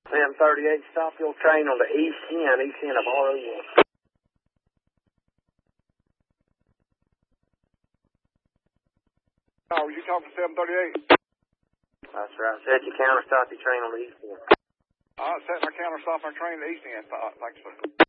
738, stop your train on the east end of R01. Oh, you talking 738? That's right. Set your counter, stop your train on the east end. All right, set my counter, stop my train at the east end. Thanks, sir.